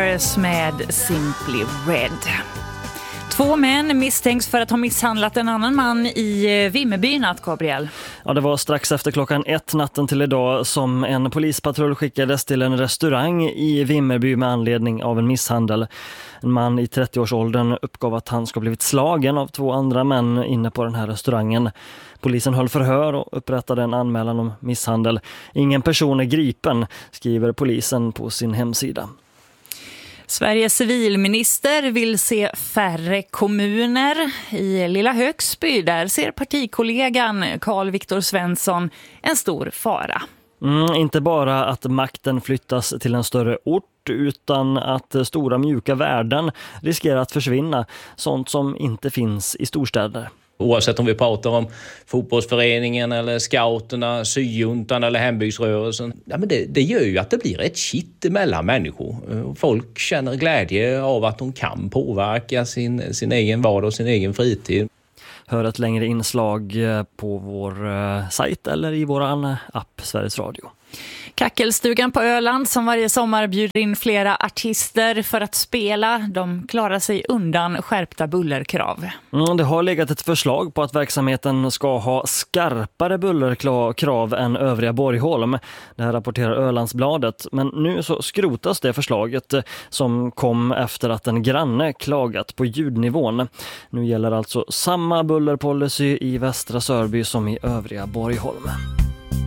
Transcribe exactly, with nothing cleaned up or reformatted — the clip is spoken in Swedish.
Paris med Simply Red. Två män misstänks för att ha misshandlat en annan man i Vimmerby natt, Gabriel. Ja, det var strax efter klockan ett natten till idag som en polispatrull skickades till en restaurang i Vimmerby med anledning av en misshandel. En man i trettioårsåldern uppgav att han ska ha blivit slagen av två andra män inne på den här restaurangen. Polisen höll förhör och upprättade en anmälan om misshandel. Ingen person är gripen, skriver polisen på sin hemsida. Sveriges civilminister vill se färre kommuner. I Lilla Högsby där ser partikollegan Carl Viktor Svensson en stor fara. Mm, inte bara att makten flyttas till en större ort utan att stora mjuka värden riskerar att försvinna. Sånt som inte finns i storstäder. Oavsett om vi pratar om fotbollsföreningen eller scouterna, syjuntan eller hembygdsrörelsen. Ja, men det, det gör ju att det blir ett kitt mellan människor. Folk känner glädje av att de kan påverka sin, sin egen vardag och sin egen fritid. Hör ett längre inslag på vår uh, sajt eller i vår app Sveriges Radio. Kackelstugan på Öland som varje sommar bjuder in flera artister för att spela. De klarar sig undan skärpta bullerkrav. Mm, det har legat ett förslag på att verksamheten ska ha skarpare bullerkrav än övriga Borgholm. Det här rapporterar Ölandsbladet. Men nu så skrotas det förslaget som kom efter att en granne klagat på ljudnivån. Nu gäller alltså samma bullerpolicy i Västra Sörby som i övriga Borgholm.